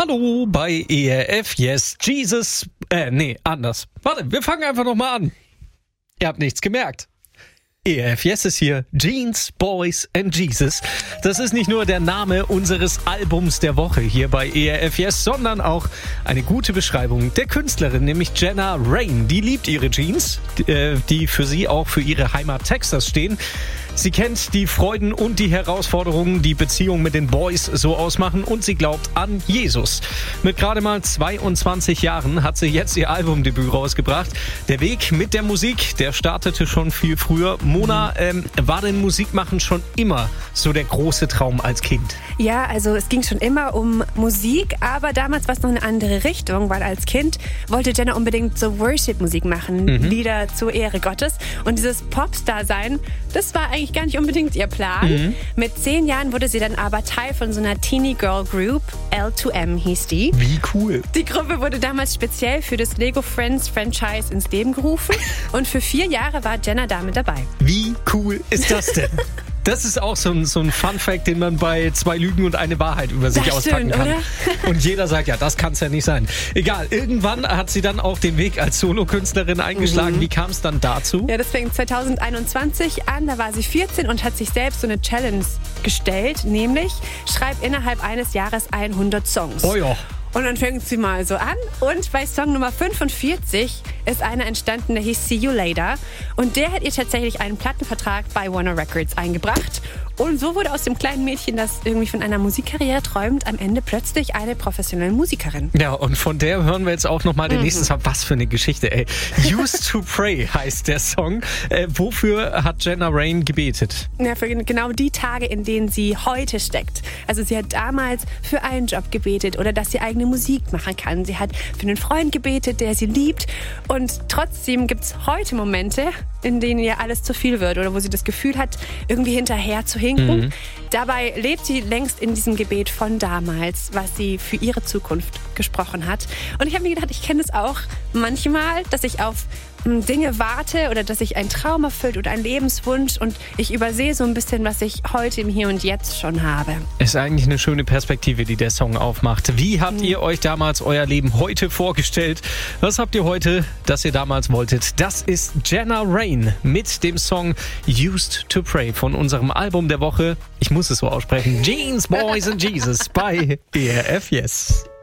Hallo bei ERF Yes Jesus. Anders. Warte, wir fangen einfach nochmal an. Ihr habt nichts gemerkt. ERF Yes ist hier. Jeans, Boys and Jesus. Das ist nicht nur der Name unseres Albums der Woche hier bei ERF Yes, sondern auch eine gute Beschreibung der Künstlerin, nämlich Jenna Rain. Die liebt ihre Jeans, die für sie auch für ihre Heimat Texas stehen. Sie kennt die Freuden und die Herausforderungen, die Beziehung mit den Boys so ausmachen, und sie glaubt an Jesus. Mit gerade mal 22 Jahren hat sie jetzt ihr Albumdebüt rausgebracht. Der Weg mit der Musik, der startete schon viel früher. Mona, war denn Musikmachen schon immer so der große Traum als Kind? Ja, also es ging schon immer um Musik, aber damals war es noch eine andere Richtung, weil als Kind wollte Jenna unbedingt so Worship-Musik machen, Lieder zur Ehre Gottes. Und dieses Popstar-Sein, das war eigentlich gar nicht unbedingt ihr Plan. Mit 10 Jahren wurde sie dann aber Teil von so einer Teenie Girl Group, L2M hieß die. Wie cool. Die Gruppe wurde damals speziell für das Lego Friends Franchise ins Leben gerufen und für 4 Jahre war Jenna damit dabei. Wie cool ist das denn? Das ist auch so ein Fun-Fact, den man bei 2 Lügen und eine Wahrheit über sich auspacken kann. Oder? Und jeder sagt, ja, das kann es ja nicht sein. Egal, irgendwann hat sie dann auch den Weg als Solokünstlerin eingeschlagen. Wie kam es dann dazu? Ja, das fing 2021 an. Da war sie 14 und hat sich selbst so eine Challenge gestellt, nämlich schreib innerhalb eines Jahres 100 Songs. Oh ja. Und dann fängt sie mal so an. Und bei Song Nummer 45 ist einer entstanden, der hieß See You Later. Und der hat ihr tatsächlich einen Plattenvertrag bei Warner Records eingebracht. Und so wurde aus dem kleinen Mädchen, das irgendwie von einer Musikkarriere träumt, am Ende plötzlich eine professionelle Musikerin. Ja, und von der hören wir jetzt auch nochmal den nächsten Song. Was für eine Geschichte, ey. Used to Pray heißt der Song. Wofür hat Jenna Rain gebetet? Ja, für genau die Tage, in denen sie heute steckt. Also sie hat damals für einen Job gebetet oder dass sie eigene Musik machen kann. Sie hat für einen Freund gebetet, der sie liebt. Und trotzdem gibt es heute Momente, in denen ihr alles zu viel wird oder wo sie das Gefühl hat, irgendwie hinterher zu hinken. Dabei lebt sie längst in diesem Gebet von damals, was sie für ihre Zukunft gesprochen hat. Und ich habe mir gedacht, ich kenne es auch manchmal, dass ich auf Dinge warte oder dass sich ein Traum erfüllt oder ein Lebenswunsch und ich übersehe so ein bisschen, was ich heute im Hier und Jetzt schon habe. Ist eigentlich eine schöne Perspektive, die der Song aufmacht. Wie habt ihr euch damals euer Leben heute vorgestellt? Was habt ihr heute, das ihr damals wolltet? Das ist Jenna Rain mit dem Song Used to Pray von unserem Album der Woche. Ich muss es so aussprechen. Jeans, Boys and Jesus bei ERF Yes.